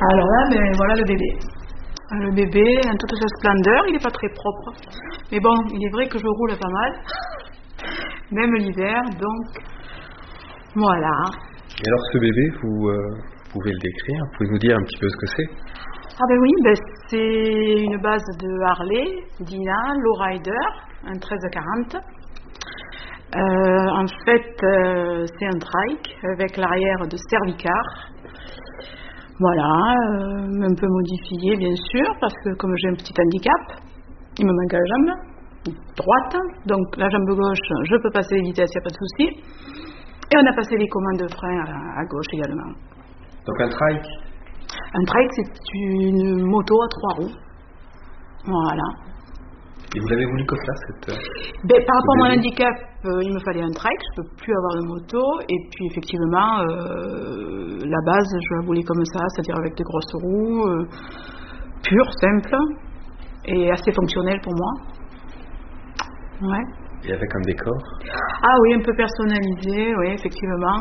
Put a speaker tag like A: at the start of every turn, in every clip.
A: Alors là, ben, voilà le bébé. Le bébé, en toute sa splendeur, il n'est pas très propre. Mais bon, il est vrai que je roule pas mal, même l'hiver, donc voilà.
B: Et alors ce bébé, vous pouvez le décrire? Vous pouvez nous dire un petit peu ce que c'est?
A: Ah ben oui, ben c'est une base de Harley, Dina, Lowrider, un 1340. En fait, c'est un trike avec l'arrière de cervicar. Voilà, un peu modifié bien sûr, parce que comme j'ai un petit handicap, il me manque la jambe droite, donc la jambe gauche, je peux passer les vitesses, il n'y a pas de souci. Et on a passé les commandes de frein à gauche également.
B: Donc un trike?
A: Un trike, c'est une moto à 3 roues. Voilà.
B: Et vous l'avez voulu comme ça,
A: Ben, par rapport à mon handicap, il me fallait un trike, je ne peux plus avoir de moto. Et puis effectivement, la base, je la voulais comme ça, c'est-à-dire avec des grosses roues, pures, simples, et assez fonctionnelles pour moi. Ouais.
B: Et avec un décor?
A: Ah oui, un peu personnalisé, oui, effectivement.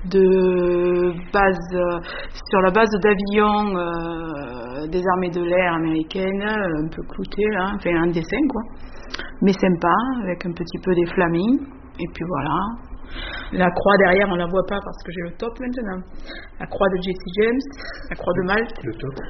A: Sur la base d'avions des armées de l'air américaines, un peu clouté, là, enfin un dessin, quoi. Mais sympa, avec un petit peu des flamings. Et puis voilà. La croix derrière, on la voit pas parce que j'ai le top maintenant. La croix de Jesse James, la croix de Malte.
B: Le top?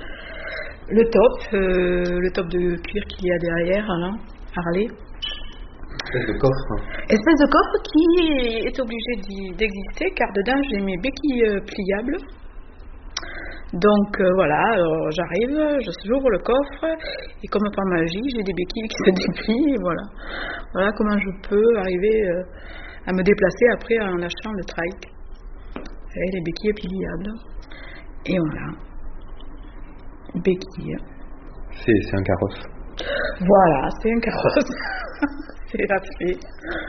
A: Le top de cuir qu'il y a derrière, là, Harley.
B: Espèce de coffre.
A: Espèce de coffre qui est obligé d'exister car dedans j'ai mes béquilles pliables. Donc voilà, alors j'arrive, j'ouvre le coffre et comme par magie j'ai des béquilles qui se déplient et voilà. Voilà comment je peux arriver à me déplacer après en achetant le trike. Avec les béquilles pliables. Et voilà. Béquilles.
B: C'est un carrosse.
A: Voilà, c'est un carrosse. C'est la fée.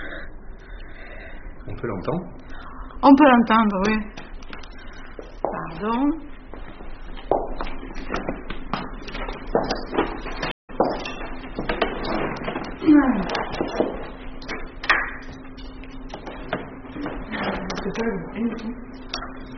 B: On peut l'entendre?
A: On peut l'entendre, oui. Pardon. C'est pas le